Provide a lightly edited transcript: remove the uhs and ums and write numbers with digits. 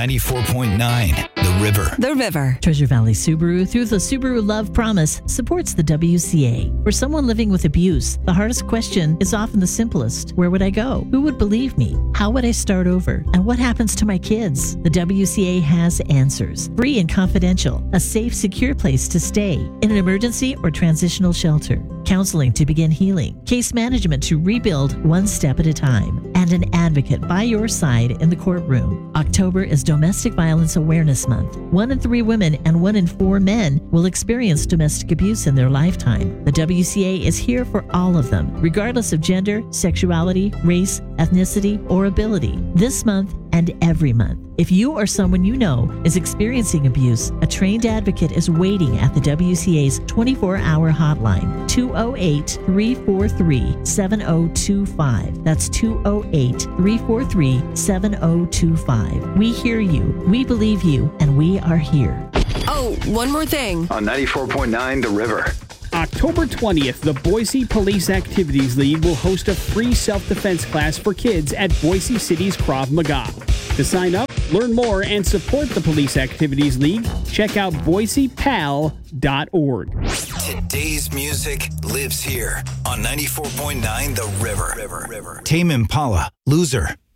94.9 The River. The River. Treasure Valley Subaru, through the Subaru Love Promise, supports the WCA. For someone living with abuse, the hardest question is often the simplest. Where would I go? Who would believe me? How would I start over? And what happens to my kids? The WCA has answers. Free and confidential. A safe, secure place to stay. In an emergency or transitional shelter. Counseling to begin healing. Case management to rebuild one step at a time. And an advocate by your side in the courtroom. October is Domestic Violence Awareness Month. 1 in 3 women and 1 in 4 men will experience domestic abuse in their lifetime. The WCA is here for all of them, regardless of gender, sexuality, race, ethnicity, or ability. This month and every month. If you or someone you know is experiencing abuse, a trained advocate is waiting at the WCA's 24-hour hotline, 208-343-7025. That's 208-343-7025. We hear you, we believe you, and we are here. Oh, one more thing. On 94.9 The River. October 20th, the Boise Police Activities League will host a free self-defense class for kids at Boise City's Krav Maga. To sign up, learn more, and support the Police Activities League, check out boisepal.org. Today's music lives here on 94.9 The River. Tame Impala, Loser.